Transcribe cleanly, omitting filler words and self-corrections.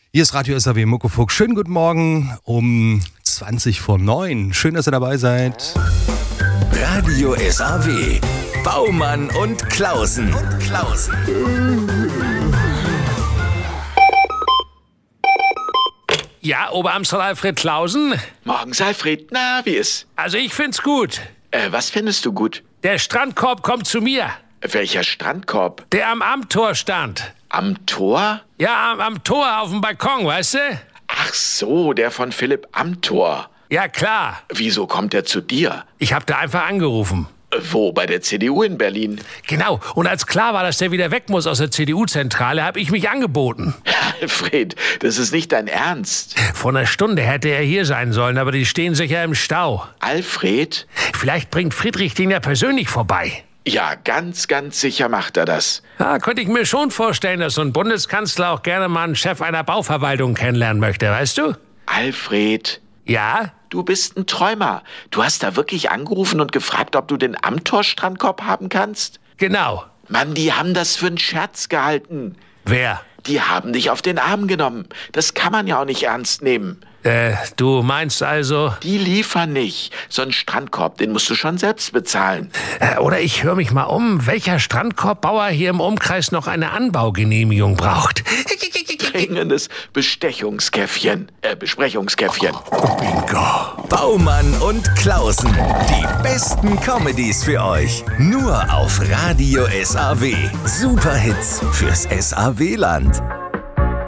Hier ist Radio SAW Muckefuck. Schönen guten Morgen um 20:09. Schön, dass ihr dabei seid. Radio SAW. Baumann und Klausen. Ja, Oberamtsrat Alfred Klausen? Morgens, Alfred. Na, wie ist? Also ich find's gut. Was findest du gut? Der Strandkorb kommt zu mir. Welcher Strandkorb? Der am Amtor stand. Am Tor? Ja, am Tor auf dem Balkon, weißt du? Ach so, der von Philipp Amthor. Ja, klar. Wieso kommt er zu dir? Ich hab da einfach angerufen. Wo, bei der CDU in Berlin? Genau. Und als klar war, dass der wieder weg muss aus der CDU-Zentrale, hab ich mich angeboten. Alfred, das ist nicht dein Ernst. Vor einer Stunde hätte er hier sein sollen, aber die stehen sicher im Stau. Alfred? Vielleicht bringt Friedrich den ja persönlich vorbei. Ja, ganz sicher macht er das. Ja, könnte ich mir schon vorstellen, dass so ein Bundeskanzler auch gerne mal einen Chef einer Bauverwaltung kennenlernen möchte, weißt du? Alfred, Ja? du bist ein Träumer. Du hast da wirklich angerufen und gefragt, ob du den Amthor-Strandkorb haben kannst? Genau. Mann, die haben das für einen Scherz gehalten. Wer? Die haben dich auf den Arm genommen. Das kann man ja auch nicht ernst nehmen. Du meinst also... Die liefern nicht. So einen Strandkorb, den musst du schon selbst bezahlen. Oder ich höre mich mal um, welcher Strandkorbbauer hier im Umkreis noch eine Anbaugenehmigung braucht. Dringendes Besprechungskäffchen. Bingo. Baumann und Klausen. Die besten Comedies für euch. Nur auf Radio SAW. Superhits fürs SAW-Land.